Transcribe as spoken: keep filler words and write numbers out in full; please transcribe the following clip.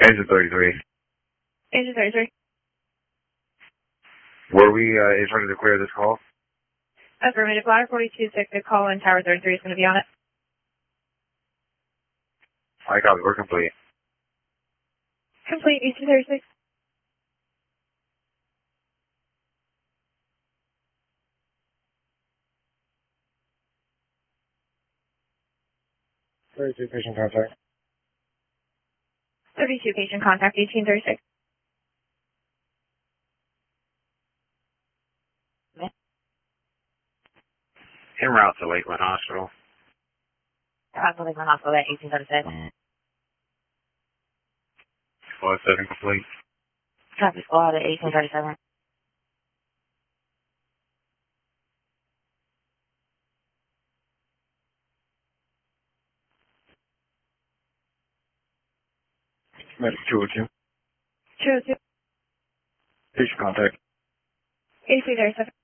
Agent thirty-three. Agent thirty-three. Were we uh, instructed to clear this call? Affirmative. Ladder forty-two six, the call in Tower thirty-three is going to be on it. I copy. We're complete. Complete, Agent thirty-six. thirty-two patient contact. thirty-two patient contact, eighteen thirty-six. En route to Lakeland Hospital. Route to Lakeland Hospital at eighteen thirty-six. Squad seven complete. Copy squad at eighteen thirty-seven. Medic two oh two. two oh two. Patient contact. eighty-three thirty-seven.